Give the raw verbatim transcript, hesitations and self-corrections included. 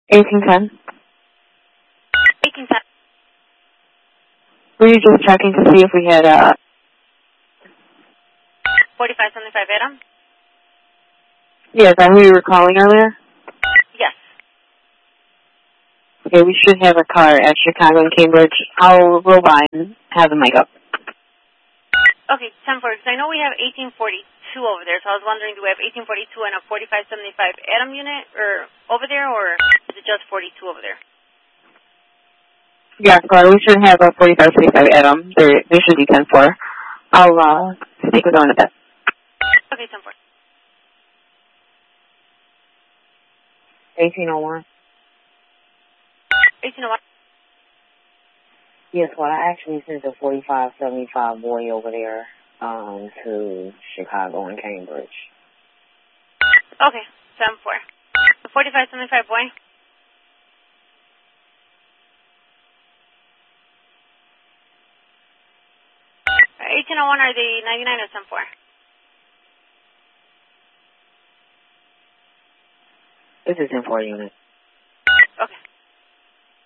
eighteen ten. eighteen ten. Were you just checking to see if we had uh forty-five seventy-five Adam? Yes, I knew you were calling earlier. Yes. Okay, we should have a car at Chicago and Cambridge. I'll roll by and have them make up. Okay, ten four, because I know we have eighteen forty-two over there, so I was wondering, do we have eighteen forty-two and a forty-five seventy-five Adam unit or over there, or is it just forty-two over there? Yeah, sorry, we should have a forty-five seventy-five Adam. They they should be ten four. I'll uh speak with them in a bit. Okay, ten four. eighteen oh one. eighteen oh one. Yes, well, I actually sent a forty-five seventy-five boy over there um, to Chicago and Cambridge. Okay, ten four. The forty-five seventy-five boy? eighteen oh one, are they ninety-nine or ten four? This is ten four unit.